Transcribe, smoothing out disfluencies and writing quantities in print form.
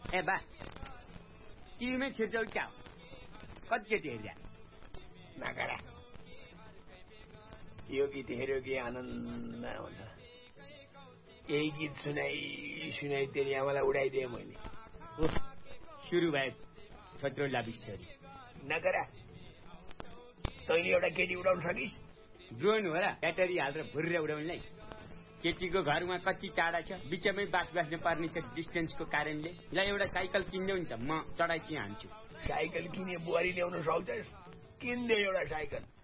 ए बा टिभीमै छिर्छौ क्या कति केटी हेर्या नगरा यो गीत हेऱ्यो कि आनन्द हुन्छ यही गीत सुनाई तेरि आमालाई उडाइदिए मैले सुरु भयो छत्रो लाबिस्टरी नगरा तैँले एउटा केटी उडाउन सकिस् ड्रोन हो र ब्याटरी हालेर भुर्र उडाउनलाई केटीको घरमा कति टाढा छ बिचमै बास बास्न पर्ने छ डिस्टेन्सको कारणले ल एउटा साइकल किन्यौ नि त म चढाइ चाहिँ हान्छु साइकल किने बुहारी ल्याउन सक्छस् किन्दे एउटा साइकल